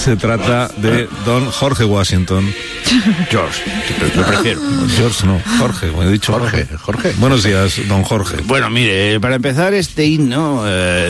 Se trata de don Jorge Washington. George, lo prefiero. George no, Jorge, me he dicho Jorge. Buenos días, don Jorge. Bueno, mire, para empezar este himno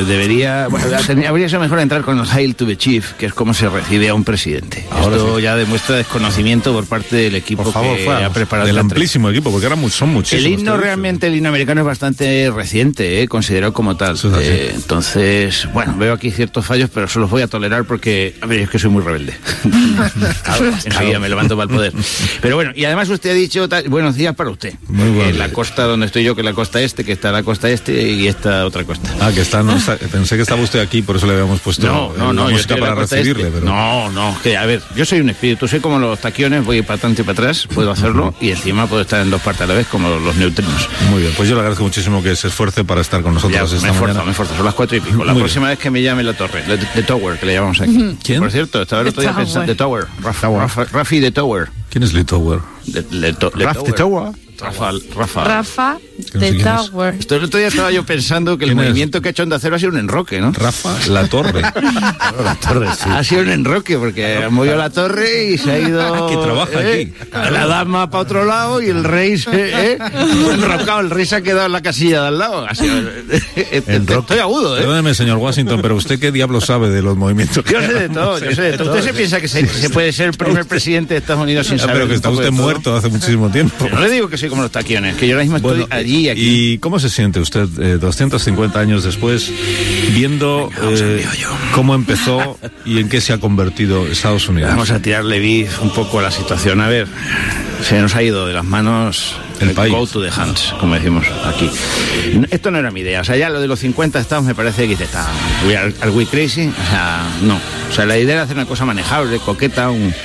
habría sido mejor entrar con el Hail to the Chief, que es como se recibe a un presidente. Ahora esto sí. Ya demuestra desconocimiento por parte del equipo que ha preparado del la amplísimo equipo, porque ahora son muchísimos. El himno realmente, el himno americano es bastante reciente, considerado como tal. Entonces, bueno, veo aquí ciertos fallos, pero se los voy a tolerar porque, a ver, es que soy muy rebelde. Enseguida me levanto para el poder. Pero bueno, y además usted ha dicho, buenos días para usted. Muy bueno. La costa donde estoy yo, que es la costa este, que está la costa este y esta otra costa. Ah, que está, pensé que estaba usted aquí, por eso le habíamos puesto la música para recibirle. Este. Pero... No, que a ver, yo soy un espíritu, soy como los taquiones, voy para adelante y para atrás, puedo hacerlo, y encima puedo estar en dos partes a la vez, como los neutrinos. Muy bien, pues yo le agradezco muchísimo que se esfuerce para estar con nosotros esta mañana. Me esfuerzo, son las 4:00. La próxima vez que me llame la torre, The Tower, que le llamamos aquí. ¿Quién? Por cierto, estaba el otro día pensando, The Tower, Rafi The Tower. ¿Quién es Lee Tower? Rafa The Tower. Rafa The Tower. El otro día estaba yo pensando que el movimiento que ha hecho Onda Cero ha sido un enroque, ¿no? Rafa La Torre. La Torre, sí. Ha sido un enroque porque movió la torre y se ha ido... que trabaja aquí. La dama para otro lado y el rey se enrocado. El rey se ha quedado en la casilla de al lado. Ha sido... Estoy agudo, Perdóneme, señor Washington, pero ¿usted qué diablo sabe de los movimientos? Yo sé de todo, ¿Usted se piensa que se puede ser el primer presidente de Estados Unidos sin saber? Pero que está usted muerto hace muchísimo tiempo. No le digo que soy como los taquiones, que yo ahora mismo estoy allí, aquí. ¿Y cómo se siente usted 250 años después viendo cómo empezó y en qué se ha convertido Estados Unidos? Vamos a tirarle beef un poco a la situación. A ver, se nos ha ido de las manos el país. Go to the hands, como decimos aquí. Esto no era mi idea. O sea, ya lo de los 50 estados me parece que are we crazy? O sea, no. O sea, la idea era hacer una cosa manejable, coqueta,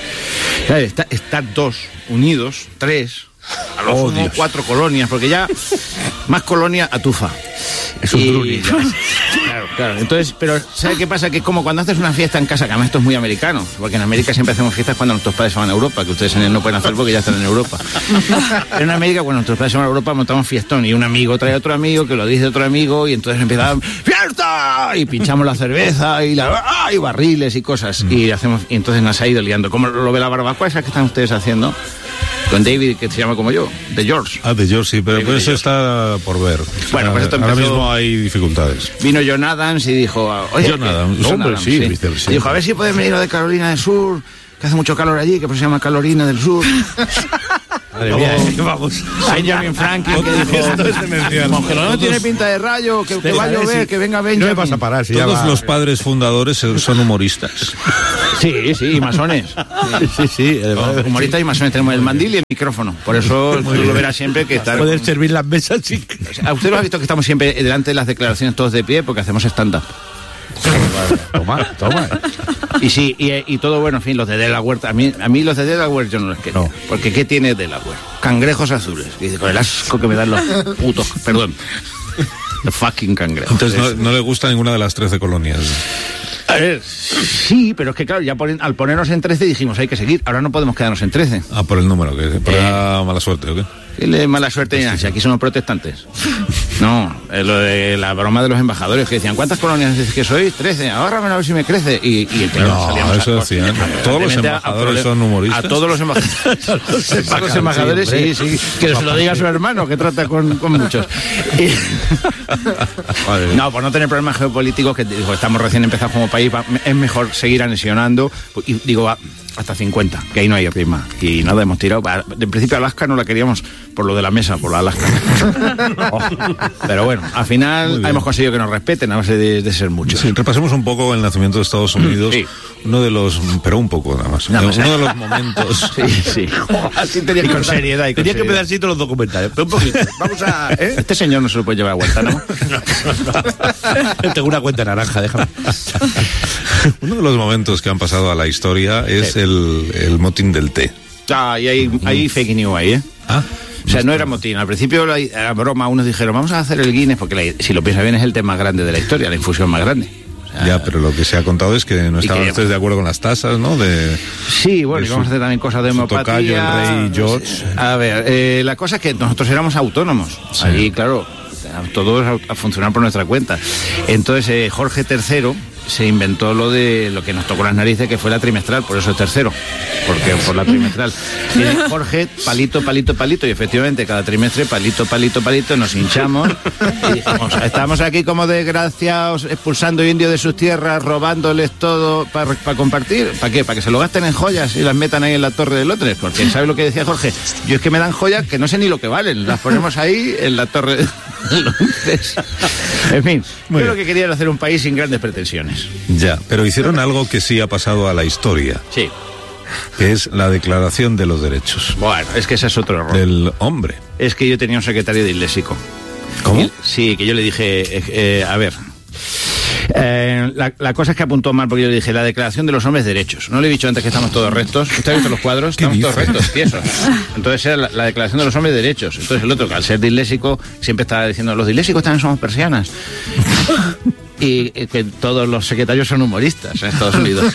estar dos unidos, tres... A lo sumo 4 colonias, porque ya más colonia atufa. Es un bruni. Claro. Entonces, pero ¿sabe qué pasa? Que es como cuando haces una fiesta en casa, que además esto es muy americano, porque en América siempre hacemos fiestas cuando nuestros padres se van a Europa, que ustedes no pueden hacer porque ya están en Europa. Pero en América, cuando nuestros padres se van a Europa, montamos fiestón y un amigo trae a otro amigo, que lo dice otro amigo, y entonces empiezan ¡fiesta! Y pinchamos la cerveza y barriles y cosas. Y entonces nos ha ido liando. Como lo ve la barbacoa esa que están ustedes haciendo. Con David, que se llama como yo, de George. De George, sí, pero pues eso está por ver. Bueno, pues esto ahora mismo hay dificultades. Vino John Adams y dijo... Oye, John Adams, hombre, sí. Dijo, a ver si pueden venir de Carolina del Sur, que hace mucho calor allí, que pues se llama Carolina del Sur. Madre mía, vamos. Benjamin Franklin, que dijo... Esto es demencial. Como que no tiene pinta de rayo, que va a llover, que venga Benjamin. No me vas a parar, todos los padres fundadores son humoristas. Sí, y masones. Sí. Humoristas y masones. Tenemos el mandil y el micrófono. Por eso lo verá siempre que está... Poder servir las mesas, sí. ¿A usted lo ha visto que estamos siempre delante de las declaraciones todos de pie? Porque hacemos stand-up. Toma. Y sí, y todo bueno, en fin, los de Delaware, a mí los de Delaware yo no los quiero. No. Porque ¿qué tiene Delaware? Cangrejos azules. Y dice, con el asco que me dan los putos, perdón, los fucking cangrejos. Entonces no le gusta ninguna de las 13 colonias. A ver, sí, pero es que claro, ya al ponernos en 13 dijimos, hay que seguir, ahora no podemos quedarnos en 13. Por el número, que por la mala suerte, ¿o qué? Mala suerte, si aquí somos protestantes. No, lo de la broma de los embajadores que decían, ¿cuántas colonias dices que sois? 13, ahórramelo a ver si me crece. Y no, eso decían. Todos los embajadores son humoristas. A todos los embajadores, sí. Que se lo diga a su hermano, que trata con muchos. No, por no tener problemas geopolíticos, que digo, estamos recién empezados como país, es mejor seguir anexionando. Y digo, hasta 50, que ahí no hay prima. Y nada, hemos tirado. En principio Alaska no la queríamos por lo de la mesa, por la Alaska. Pero bueno, al final hemos conseguido que nos respeten a base de ser muchos. Sí, repasemos un poco el nacimiento de Estados Unidos. Sí. Uno de los, pero un poco nada más. Uno de los momentos. Sí. Así tenía que con seriedad. Tenía que empezar así todos los documentales. Pero un poquito. Vamos a. Este señor no se lo puede llevar a Guantánamo. No. Tengo una cuenta naranja, déjame. Uno de los momentos que han pasado a la historia es el motín del té. Y hay fake news ahí, ¿eh? O sea, no era motín. Al principio era broma. Unos dijeron, vamos a hacer el Guinness, porque si lo piensas bien es el té más grande de la historia, la infusión más grande. Ya, pero lo que se ha contado es que no estaban ustedes de acuerdo con las tasas, ¿no? Sí, bueno, y vamos a hacer también cosas de homeopatía. Tocayo, el rey George. A ver, la cosa es que nosotros éramos autónomos. Sí. Allí, claro, todos a funcionar por nuestra cuenta. Entonces, Jorge III, se inventó lo que nos tocó las narices, que fue la trimestral, por eso es tercero, porque por la trimestral. Tiene Jorge, palito, palito, palito, y efectivamente cada trimestre, palito, palito, palito, nos hinchamos y dijimos, estamos aquí como desgraciados, expulsando indios de sus tierras, robándoles todo para compartir. ¿Para qué? ¿Para que se lo gasten en joyas y las metan ahí en la Torre de Londres? Porque ¿sabes lo que decía Jorge? Yo es que me dan joyas que no sé ni lo que valen, las ponemos ahí en la Torre de Londres. En fin, yo lo que quería era hacer un país sin grandes pretensiones. Ya, pero hicieron algo que sí ha pasado a la historia. Sí. Que es la Declaración de los Derechos. Bueno, es que ese es otro error. Del hombre. Es que yo tenía un secretario disléxico. ¿Cómo? Sí, que yo le dije, a ver... la cosa es que apuntó mal, porque yo le dije la Declaración de los Hombres Derechos. No le he dicho antes que estamos todos rectos. ¿Usted ha visto los cuadros? Estamos todos rectos, tiesos. Entonces era la Declaración de los Hombres Derechos. Entonces el otro, que al ser disléxico, siempre estaba diciendo, los disléxicos también somos persianas. Y que todos los secretarios son humoristas en Estados Unidos.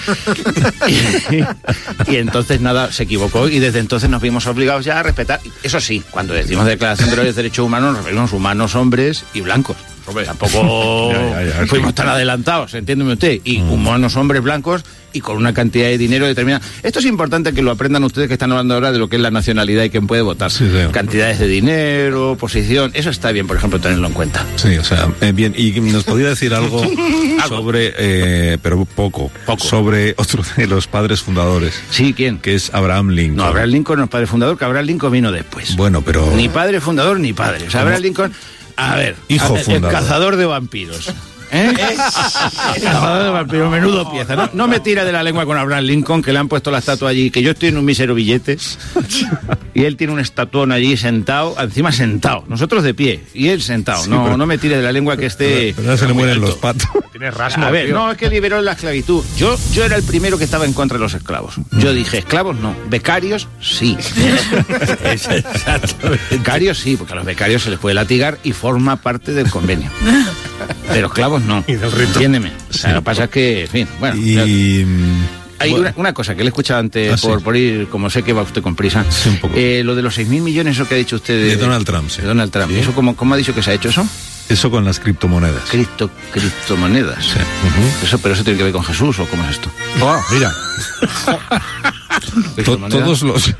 Y entonces nada, se equivocó, y desde entonces nos vimos obligados ya a respetar. Eso sí, cuando decimos Declaración de los Derechos Humanos, nos referimos humanos, hombres y blancos. Hombre, tampoco fuimos tan adelantados, entiéndeme usted. Y humanos, hombres blancos y con una cantidad de dinero determinada. Esto es importante que lo aprendan ustedes, que están hablando ahora de lo que es la nacionalidad y quién puede votar. Sí. Cantidades de dinero, posición, eso está bien, por ejemplo, tenerlo en cuenta. Sí, o sea, bien. ¿Y nos podría decir algo sobre, pero poco, sobre otro de los padres fundadores? Sí, ¿quién? Que es Abraham Lincoln. No, Abraham Lincoln no es padre fundador, que Abraham Lincoln vino después. Bueno, pero... Ni padre fundador ni padre. O sea, Abraham Lincoln... A ver, hijo fundador. El cazador de vampiros. El cazador de vampiros, menudo pieza. No me tira de la lengua con Abraham Lincoln, que le han puesto la estatua allí, que yo estoy en un mísero billete, y él tiene un estatuón allí sentado, encima sentado, nosotros de pie, y él sentado. Sí, no me tire de la lengua que esté... Pero se le mueren los patos. Tiene rasmo. A ver, no, es que liberó la esclavitud. Yo era el primero que estaba en contra de los esclavos. Yo dije, esclavos no, becarios sí. Becarios sí, porque a los becarios se les puede latigar y forma parte del convenio. Pero esclavos no. Entiéndeme. O sea, lo que pasa es que, en fin, bueno. Y... Hay una cosa que le he escuchado antes, por ir, como sé que va usted con prisa. Sí, un poco. Lo de los 6.000 millones, eso que ha dicho usted de Donald Trump, sí. De Donald Trump. ¿Sí? ¿Eso cómo ha dicho que se ha hecho eso? Eso con las criptomonedas. Criptomonedas. Sí. Pero eso tiene que ver con Jesús, ¿o cómo es esto? Oh, mira. Todos los...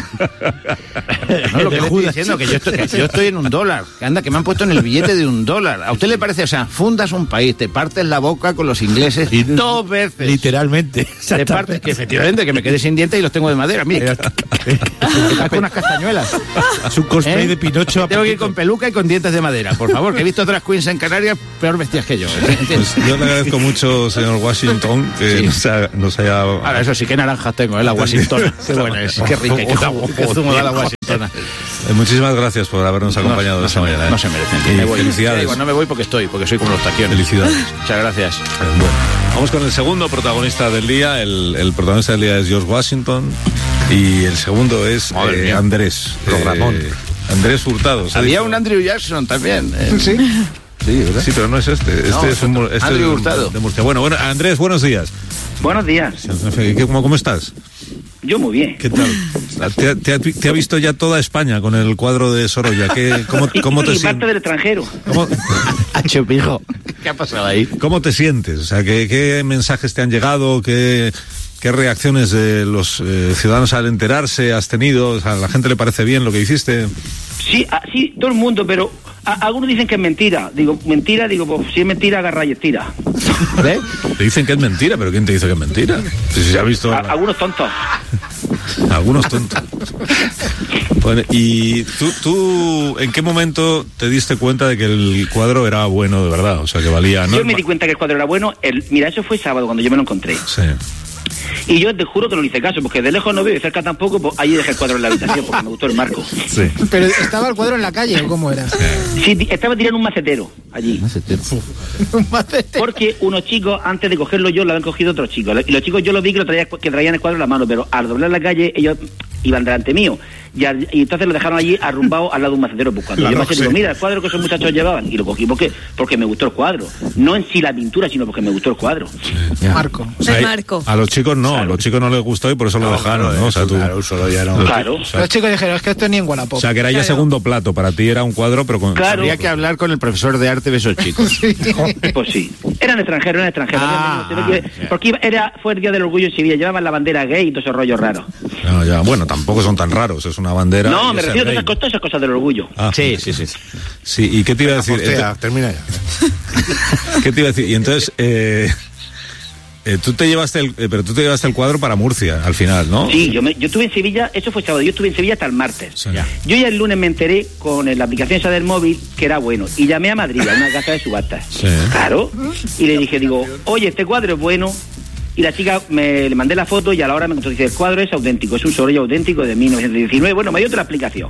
No, lo que le estoy diciendo, que yo estoy en $1. Que me han puesto en el billete de $1. ¿A usted le parece? O sea, fundas un país, te partes la boca con los ingleses y 2 veces. Literalmente. Te partes, que efectivamente, que me quedé sin dientes y los tengo de madera. Mire, con unas castañuelas. Es un cosplay de Pinocho. Tengo que ir con peluca y con dientes de madera, por favor, que he visto otras queens en Canarias peor vestidas que yo. Pues yo le agradezco mucho, señor Washington, que nos haya... Ahora, eso sí, qué naranjas tengo, la Washingtona. Qué buena es, qué rica, qué zumo da la Washingtona. Muchísimas gracias por habernos acompañado de esta manera. No se merecen. Felicidades. No me voy porque soy como los taquiones. Felicidades. Muchas gracias. Bueno, vamos con el segundo protagonista del día. El protagonista del día es George Washington y el segundo es Andrés. Andrés Hurtado. Había un Andrew Jackson también. Sí. Sí, ¿verdad? Sí, pero no es este. Este es Andrew Hurtado. De Murcia. Bueno, Andrés, buenos días. Buenos días. ¿Cómo estás? Yo muy bien. ¿Qué tal? ¿Te ha visto ya toda España con el cuadro de Sorolla? ¿Cómo te sientes? Y parte del extranjero. Chupijo. ¿Qué ha pasado ahí? ¿Cómo te sientes? O sea, ¿qué mensajes te han llegado? ¿Qué reacciones de los ciudadanos al enterarse has tenido? O sea, ¿a la gente le parece bien lo que hiciste? Sí, todo el mundo, pero algunos dicen que es mentira. Digo, pues si es mentira, agarra y estira. ¿Ves? Te dicen que es mentira, pero ¿quién te dice que es mentira? Si se ha visto... Algunos tontos. Algunos tontos. Bueno, ¿y tú en qué momento te diste cuenta de que el cuadro era bueno de verdad? O sea, que valía... ¿no? Yo me di cuenta que el cuadro era bueno. Mira, eso fue sábado cuando yo me lo encontré. Sí. Y yo te juro que no le hice caso, porque de lejos no veo y de cerca tampoco, pues ahí dejé el cuadro en la habitación, porque me gustó el marco. Sí. ¿Pero estaba el cuadro en la calle o cómo era? Sí, estaba tirando un macetero allí. ¿Un macetero? Porque unos chicos, antes de cogerlo yo, lo habían cogido otros chicos. Y los chicos yo los vi que traían el cuadro en la mano, pero al doblar la calle, ellos iban delante mío. Y entonces lo dejaron allí arrumbado al lado de un macetero buscando. Yo pasé y digo, mira, el cuadro que esos muchachos llevaban. Y lo cogí porque me gustó el cuadro. No en sí la pintura, sino porque me gustó el cuadro. Sí. Marco. O sea, Marco. A los chicos no, a los chicos no les gustó y por eso lo dejaron, ¿no? O sea, Claro, solo ya no. Claro. Los chicos dijeron, es que esto ni en Wallapop. O sea, que era ya segundo plato. Para ti era un cuadro, pero con... Claro. Habría que hablar con el profesor de arte de esos chicos. Pues sí. Eran extranjeros. Porque fue el Día del Orgullo en Sevilla. Llevaban la bandera gay y todos esos rollos raros. No, ya, bueno, tampoco son tan raros. Es una bandera... No, me refiero a todas esas cosas del orgullo. Ah, Sí. Sí, ¿y qué te iba a decir? Termina ya. ¿Qué te iba a decir? Y entonces, tú te llevaste el cuadro para Murcia, al final, ¿no? Sí, yo estuve en Sevilla, eso fue sábado, yo estuve en Sevilla hasta el martes. Sí. Yo ya el lunes me enteré con la aplicación esa del móvil que era bueno. Y llamé a Madrid, a una casa de subastas. Sí. Claro. Y le dije, oye, este cuadro es bueno. Y la chica le mandé la foto y a la hora me contó, dice, el cuadro es auténtico, es un Sorolla auténtico de 1919. Bueno, me dio otra explicación.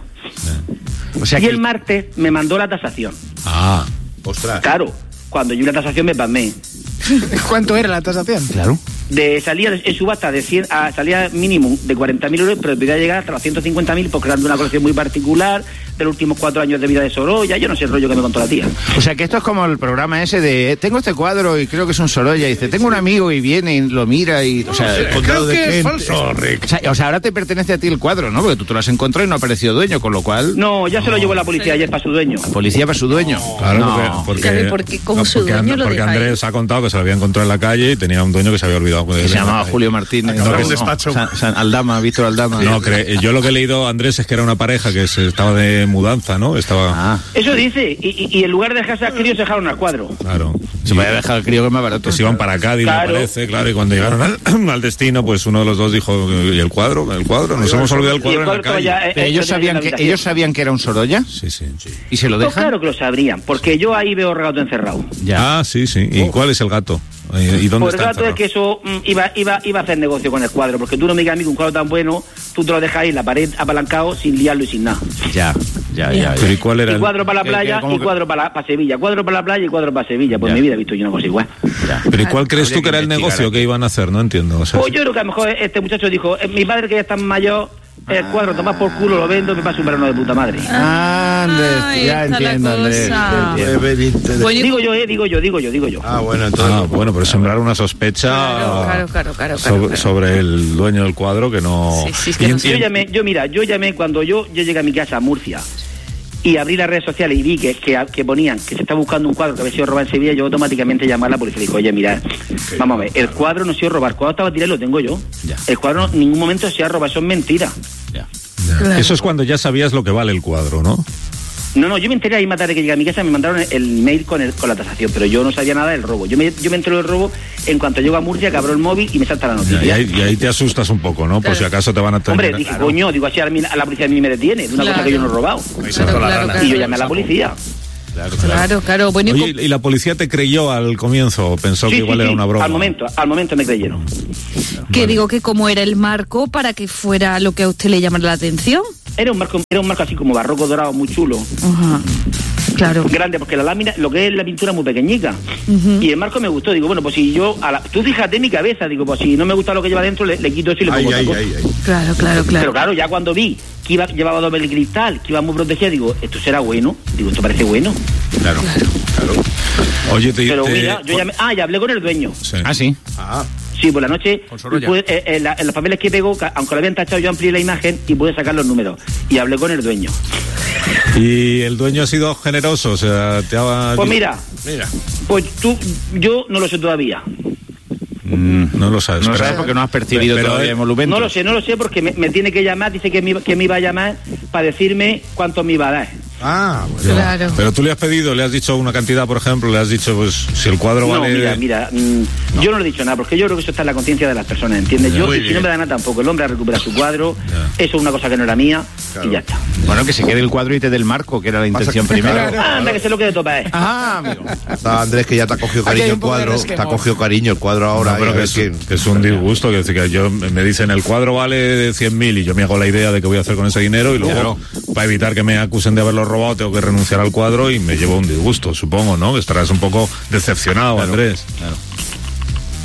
O sea y el martes me mandó la tasación. Ah, Ostras. Claro, cuando yo la tasación me pasmé. ¿Cuánto era la tasación? Claro. Salía en subasta de 100 salía mínimo de 40.000 euros, pero podía llegar hasta los 150.000 porque eran de una colección muy particular de los últimos 4 años de vida de Sorolla. Yo no sé el rollo que me contó la tía. O sea que esto es como el programa ese de tengo este cuadro y creo que es un Sorolla y dice tengo un amigo y viene y lo mira y o sea, Creo que es falso, Rick. o sea, ahora te pertenece a ti el cuadro, ¿no? Porque tú te lo has encontrado y no ha aparecido dueño, con lo cual No, ya se lo llevó la policía ayer para su dueño. policía para su dueño. claro, No. porque ¿Cómo su dueño lo porque deja ahí? Andrés ha contado que se lo había encontrado en la calle y tenía un dueño que se había olvidado de Se llamaba Julio Martínez. Acababa un despacho. Aldama, Víctor Aldama. No, yo lo que he leído, Andrés, es que era una pareja que estaba de mudanza, ¿no? Estaba... Eso dice, y en lugar de dejarse al crío se dejaron al cuadro. Claro. Se me había dejado el crío que es más barato. Pues iban para Cádiz, Claro. me parece, claro, y cuando llegaron al destino, pues uno de los dos dijo, ¿y el cuadro? Nos hemos olvidado el Y cuadro el en la cuadro calle. ya, Pero ellos sabían que era un Sorolla Sí. y se lo Pues dejan. claro que lo sabrían, porque yo ahí veo el gato encerrado. Ah, sí. ¿Y cuál es el gato? ¿Y dónde Pues el está gato es que eso iba a hacer negocio con el cuadro, porque tú no me digas a mí que un cuadro tan bueno, tú te lo dejas ahí en la pared apalancado sin liarlo y sin nada. Ya. Pero ¿y cuál era Y cuadro para la playa ¿cómo y cuadro para Sevilla. Cuadro para la playa y cuadro para Sevilla. Pues Ya. en mi vida he visto yo una cosa igual. Pero ¿y cuál crees Habría tú que era que el investigar negocio aquí. que iban a hacer? No entiendo. O sea, Pues yo creo que a lo mejor este muchacho dijo, mi padre que ya está mayor, el cuadro tomás por culo, lo vendo, me pasa un verano de puta madre. Andrés, Ay, ya está la entiendo, Andrés. cosa. ya entiendo. Bueno, Digo yo. Ah, bueno, entonces. bueno, pero sembrar una sospecha Claro. sobre el dueño del cuadro que no... Sí, es que no sé. Yo llamé cuando yo llegué a mi casa a Murcia y abrí las redes sociales y vi que ponían que se está buscando un cuadro que había sido robado en Sevilla. Yo automáticamente llamé a la policía y dije, oye, mira, vamos a ver, el cuadro no se ha sido robado, el cuadro estaba tirado y lo tengo yo. Ya. El cuadro en ningún momento se ha robado, eso es mentira. Ya. Claro. Eso es cuando ya sabías lo que vale el cuadro, ¿no? No, yo me enteré ahí más tarde que llegué a mi casa, me mandaron el mail con la tasación, pero yo no sabía nada del robo. Yo me entero del robo en cuanto llego a Murcia, que abro el móvil y me salta la noticia. Y ahí te asustas un poco, ¿no? Por si acaso te van a tener... Hombre, dije, coño, digo, así a la policía a mí me detiene, de una cosa que yo no he robado. Claro. Y yo llamé a la policía. Claro. Bueno, Oye, ¿y la policía te creyó al comienzo o pensó que igual era una broma? Al momento me creyeron. que digo que cómo era el marco para que fuera lo que a usted le llamara la atención. Era un marco así como barroco dorado, muy chulo. Ajá. Claro. Grande, porque la lámina, lo que es la pintura muy pequeñica. Y el marco me gustó. Digo, bueno, pues si yo... tú fíjate en mi cabeza. Digo, pues si no me gusta lo que lleva dentro, le quito eso y le pongo otra cosa. Claro. Pero claro, ya cuando vi que llevaba doble cristal, que iba muy protegida, digo, esto será bueno. Digo, esto parece bueno. Claro. Oye, Pero mira, yo llamé... ya hablé con el dueño. Sí. Ah, sí. Sí, por la noche, en los papeles que pegó, aunque lo habían tachado, yo amplié la imagen y pude sacar los números. Y hablé con el dueño. ¿Y el dueño ha sido generoso? O sea, te ha... Pues mira. Pues yo no lo sé todavía. No lo sabes. No lo sabes porque no has percibido todavía emolumentos. No lo sé porque me tiene que llamar, dice que me iba a llamar para decirme cuánto me iba a dar. Ah, bueno. Claro. Pero tú le has pedido, le has dicho una cantidad, por ejemplo, le has dicho, pues, si el cuadro vale... Mira, yo no le he dicho nada, porque yo creo que eso está en la conciencia de las personas, ¿entiendes? Yo, si no me da nada tampoco, el hombre ha recuperado su cuadro, eso es una cosa que no era mía, y ya está. Bueno, que se quede el cuadro y te dé el marco, que era la intención primero. Anda, que se lo quede topa, Amigo. Está Andrés, que ya te ha cogido Aquí hay cariño el un poco de cuadro. resquemor. Te ha cogido cariño el cuadro ahora. No, pero que es un disgusto, que yo me dicen el cuadro vale 100.000 y yo me hago la idea de qué voy a hacer con ese dinero y luego, para evitar que me acusen de haberlo robado, tengo que renunciar al cuadro y me llevo un disgusto, supongo, ¿no? Estarás un poco decepcionado, Andrés.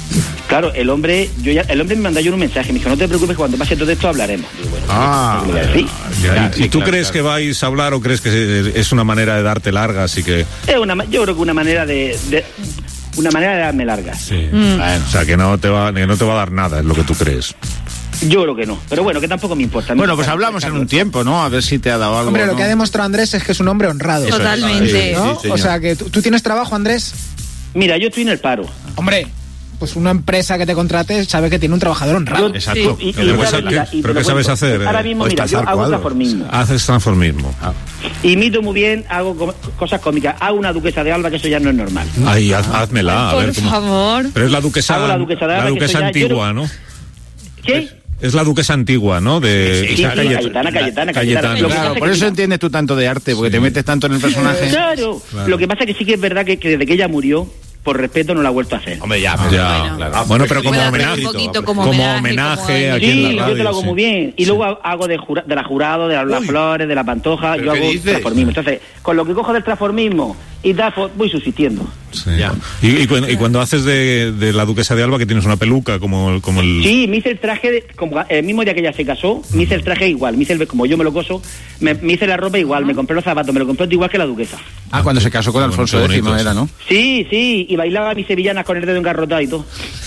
Claro, el hombre me mandó yo un mensaje, me dijo, no te preocupes, cuando pase todo esto hablaremos. Digo, bueno, ¿qué le voy a decir? ¿Y tú crees que vais a hablar o crees que es una manera de darte largas y que...? Yo creo que una manera de darme largas. Sí. Bueno, o sea, que no te va a dar nada, es lo que tú crees. Yo creo que no, pero bueno, que tampoco me importa. Bueno, pues hablamos en un tiempo, ¿no? A ver si te ha dado algo. Hombre, lo ¿no? que ha demostrado Andrés es que es un hombre honrado. Totalmente. ¿No? Sí, o sea, que tú tienes trabajo, Andrés. Mira, yo estoy en el paro. Hombre, pues una empresa que te contrate sabe que tiene un trabajador honrado. Exacto. Sí, ¿Pero qué sabes hacer? Ahora mismo, mira, yo hago transformismo. Haces transformismo. Imito muy bien, hago cosas cómicas. Hago una duquesa de Alba, que eso ya no es normal. Ay, házmela, a ver. Por favor. Pero es la duquesa... Hago la duquesa de Alba, la duquesa que eso ya antigua, ¿no? ¿Qué? Es la duquesa antigua, ¿no? De Sí, Cayetana. Claro, por eso entiendes tú tanto de arte, porque te metes tanto en el personaje. Claro. Lo que pasa es que sí que es verdad que desde que ella murió, por respeto no la ha vuelto a hacer. Hombre, ya. Bueno. Claro. Bueno, pero como Puede hacer homenaje. un poquito como como homenaje aquí Sí, en la radio. yo te lo hago muy bien. Y luego hago de la jurado, de las flores, de la pantoja. ¿pero Yo qué hago dices? transformismo. Entonces, con lo que cojo del transformismo y tal, pues, voy subsistiendo. Sí. Y cuando haces de la duquesa de Alba, que tienes una peluca como el... Sí, me hice el traje, como el mismo día que ella se casó, me hice el traje igual. Como yo me lo coso, me hice la ropa igual, me compré los zapatos, me lo compré igual que la duquesa. Ah, cuando se casó con Alfonso Qué X bonito, era, ¿no? Sí, y bailaba mis sevillanas con el dedo engarrotado y todo.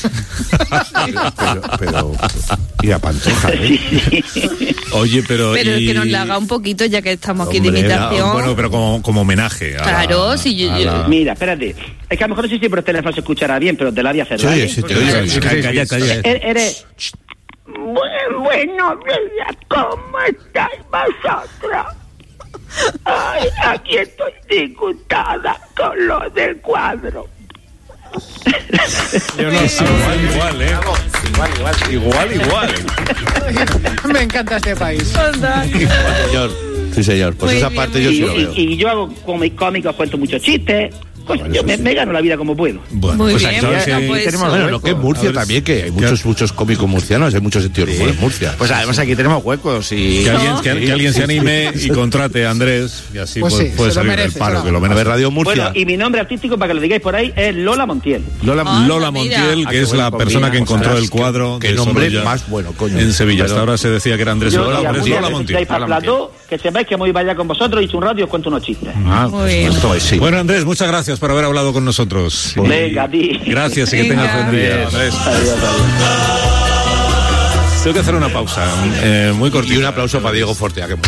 Pero y a Pantoja, Sí, sí. Oye, pero Pero que nos la haga un poquito, ya que estamos aquí de Hombre, imitación. bueno, pero como homenaje. Claro, si yo... Mira, espérate. Es que a lo mejor no sé si por el teléfono se escuchará bien, pero te la voy a hacer. Sí, ¿vale? sí, te oigo. Calla. Eres... Buenos días, ¿cómo estáis vosotros? Ay, aquí estoy disgustada con lo del cuadro. Yo no sé. Igual. Me encanta este país. Señor. Sí, señor. Pues Muy esa bien, parte muy yo sí bien. lo veo. Y yo hago cómicos, cuento muchos chistes. Pues yo me gano la vida como puedo. Bueno, Muy pues bien, aquí bueno, pues- tenemos Bueno, hueco. lo que es Murcia A ver, también, que hay muchos cómicos murcianos, hay mucho sentido del humor en Murcia. Pues además aquí tenemos huecos y... que alguien se anime y contrate a Andrés y así Pues sí, puede se lo salir del merece, paro, se que lo A ver, merece. Radio Murcia. Bueno, y mi nombre artístico, para que lo digáis por ahí, es Lola Montiel. Lola mira. Montiel, Ah, que qué es la bueno, persona que combina. encontró el Ostras, cuadro qué de nombre Sorolla más bueno, coño. en Sevilla. Hasta Pero- ahora se decía que era Andrés Yo, Lola, y pero es algún día Lola que Montiel. estáis para plató, que sepáis que me voy para allá con vosotros, y un radio y os cuento unos chistes. Ah, Muy bien. Esto es, sí. Bueno, Andrés, muchas gracias por haber hablado con nosotros. Venga, a ti. Gracias y que Venga. tengas buen día, Andrés. Adiós. Tengo que hacer una pausa muy cortita. Y un aplauso para Diego Fortea, que muy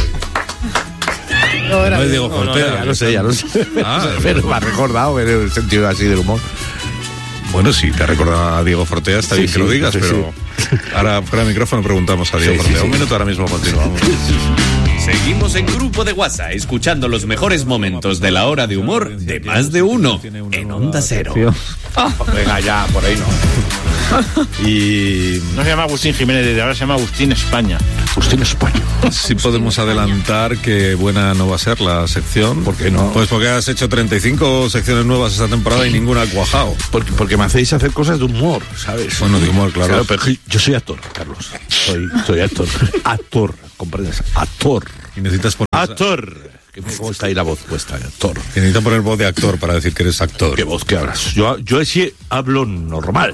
No es Diego Fortea. ya lo sé. Ah, Pero me ha recordado en el sentido así del humor. Bueno, sí, te recordaba a Diego Fortea, está Sí, bien que lo sí, digas, sí, pero ahora fuera de micrófono preguntamos a Diego Sí, sí, Fortea. sí. Un minuto, ahora mismo continuamos. Seguimos en Grupo de WhatsApp, escuchando los mejores momentos de la hora de humor de Más de Uno en Onda Cero. Venga, ya, por ahí no. Y no se llama Agustín Jiménez, desde ahora se llama Agustín España. Agustín España. sí podemos adelantar que buena no va a ser la sección. ¿Por qué no? Pues porque has hecho 35 secciones nuevas esta temporada y ninguna ha cuajado. Porque me hacéis hacer cosas de humor, ¿sabes? Bueno, de humor, claro. Pero yo soy actor, Carlos. Soy actor. Actor, ¿comprendes? Actor. Y necesitas poner, Actor. ¿Cómo está ahí la voz puesta? Actor. necesitas poner voz de actor para decir que eres actor. ¿Qué voz que hablas? Yo sí hablo normal.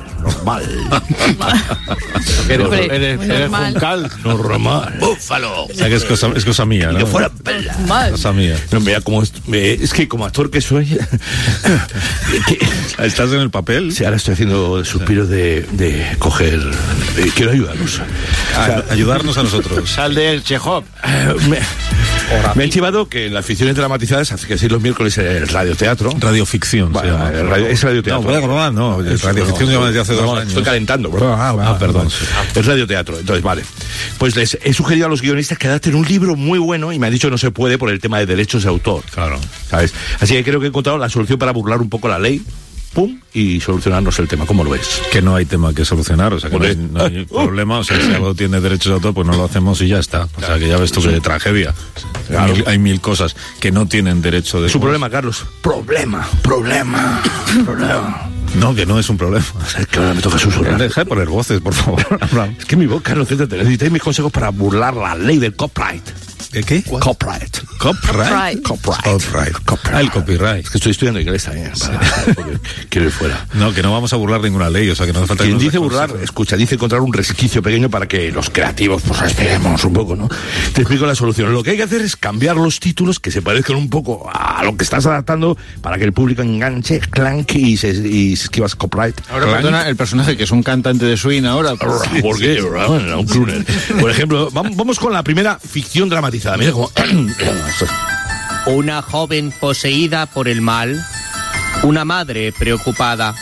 Hombre, Eres normal. Juncal. Normal. Búfalo. O sea que es cosa mía, ¿no? Yo fuera pela. Mal. Cosa mía. No, mira, es que como actor que soy, ¿Estás en el papel? sí, ahora estoy haciendo suspiros de coger. Quiero ayudarlos. Ayudarnos a nosotros. Sal del Chekhov. Me han chivado que en las ficciones dramatizadas, hace que sí, los miércoles en el radioteatro. Radioficción. se Bueno, llama. es radioteatro. No, puede grabar, no. Radioficción se llama desde hace 2 años. Estoy calentando. Perdón. Es radioteatro. Entonces, vale. Pues les he sugerido a los guionistas que adapten un libro muy bueno y me han dicho que no se puede por el tema de derechos de autor. Claro. ¿Sabes? Así que creo que he encontrado la solución para burlar un poco la ley. Pum, y solucionarnos el tema. ¿Cómo lo ves? Que no hay tema que solucionar, o sea que Joder. no hay problema, o sea, si algo tiene derechos de autor, pues no lo hacemos y ya está. O sea que ya ves tú que tragedia. Claro. Hay mil cosas que no tienen derecho de... Es un problema, Carlos. Problema. No, que no es un problema. Es que ahora me toca susurrar. Deja de poner voces, por favor. Es que mi boca no céntrate. Necesitáis mis consejos para burlar la ley del copyright. ¿De qué? Copyright. Copyright. El copyright. Es que estoy estudiando inglés también. Porque quiero ir fuera. No, que no vamos a burlar ninguna ley, o sea que no hace falta. Quien que nos dice dé burlar, consejos. escucha, dice encontrar un resquicio pequeño para que los creativos pues respiremos un poco, ¿no? Te explico la solución. Lo que hay que hacer es cambiar los títulos que se parezcan un poco a lo que estás adaptando para que el público enganche, clank y se esquivas copyright. Ahora, perdona, el personaje que es un cantante de swing ahora. ¿Por qué? Bueno, un crooner. Por ejemplo, vamos con la primera ficción dramatizada. Mira cómo... Una joven poseída por el mal, una madre preocupada.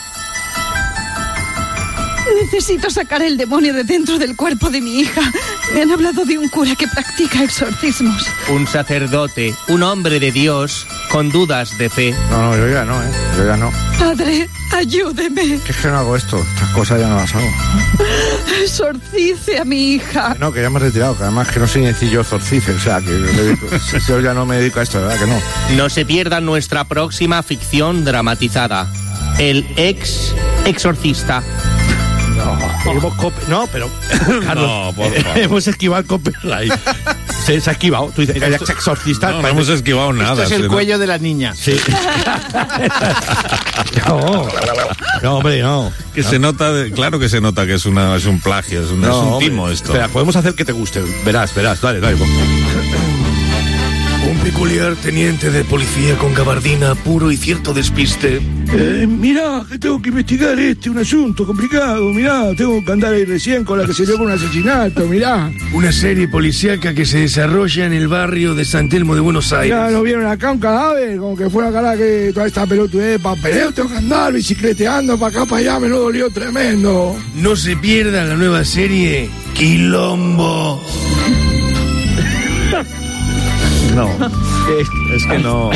Necesito sacar el demonio de dentro del cuerpo de mi hija. Me han hablado de un cura que practica exorcismos. Un sacerdote, un hombre de Dios, con dudas de fe. No, yo ya no, Yo ya no. Padre, ayúdeme. Que es que no hago esto. Estas cosas ya no las hago. Exorcice a mi hija. No, que ya me he retirado. Que además que no soy ni yo exorcice. O sea, que yo ya no me dedico a esto, ¿verdad? Que no. No se pierdan nuestra próxima ficción dramatizada. El exorcista. No, pero Carlos, No, por favor. hemos esquivado el copyright. Se ha esquivado. Tú dices, Mira, ya exorcista. No hemos esquivado nada. Esto es el ¿no? cuello de la niña. Sí. No, hombre, no. Que se nota, claro que se nota que es un plagio, es un hombre. timo esto. Espera, podemos hacer que te guste. Verás, dale. Un peculiar teniente de policía con gabardina, puro y cierto despiste. Mira, que tengo que investigar un asunto complicado. Mirá, tengo que andar ahí recién con la que se dio con un asesinato. Mirá. Una serie policíaca que se desarrolla en el barrio de San Telmo de Buenos Aires. Ya nos vieron acá un cadáver, como que fuera cara que toda esta pelotudez de papeleo. Tengo que andar bicicleteando para acá, para allá, me lo dolió tremendo. No se pierda la nueva serie Quilombo. No, es que no.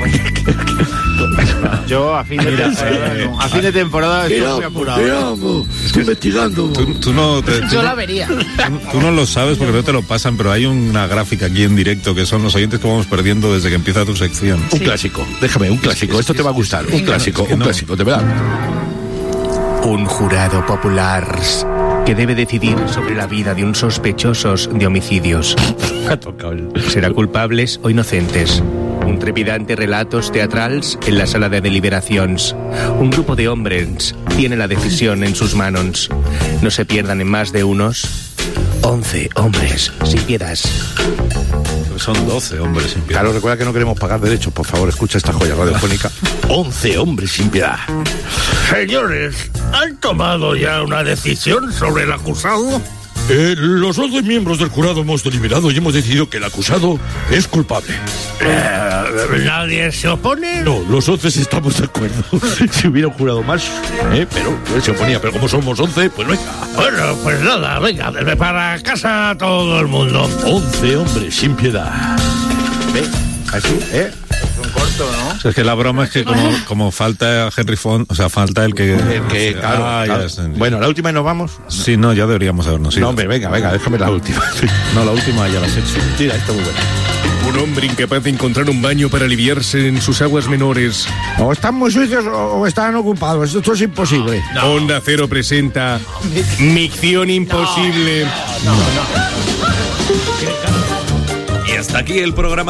Yo a fin de temporada, no. A fin de temporada estoy muy apurado. Estoy investigando. Tú no te, Yo la vería. Tú no lo sabes porque no te lo pasan, pero hay una gráfica aquí en directo que son los oyentes que vamos perdiendo desde que empieza tu sección. Un clásico. Déjame, un clásico. Esto te va a gustar. Un clásico, de verdad. Un jurado popular que debe decidir sobre la vida de un sospechosos de homicidios. ¿Será culpables o inocentes? Un trepidante relatos teatrals en la sala de deliberaciones. Un grupo de hombres tiene la decisión en sus manos. No se pierdan en más de unos 11 hombres sin piedad. Son 12 hombres sin piedad. Claro, recuerda que no queremos pagar derechos. Por favor, escucha esta joya radiofónica. 11 hombres sin piedad. Señores, ¿han tomado ya una decisión sobre el acusado? Los 11 miembros del jurado hemos deliberado y hemos decidido que el acusado es culpable. ¿Nadie se opone? No, los 11 estamos de acuerdo. Si hubiera un jurado más, pero él se oponía. Pero como somos 11, pues venga. Bueno, pues nada, venga, para casa todo el mundo. 11 hombres sin piedad. ¿Ve? Así, Es un corto, ¿no? O sea, es que la broma es que como falta Henry Fond, o sea, falta el que... Claro. Ya sé. Bueno, la última y nos vamos. Sí, no, ya deberíamos habernos ido. No, hombre, venga, déjame la última. No, la última ya la has hecho. Tira, está muy buena. Un hombre incapaz de encontrar un baño para aliviarse en sus aguas menores. O están muy sucios o están ocupados. Esto es imposible. Onda Cero presenta Micción Imposible. Y hasta aquí el programa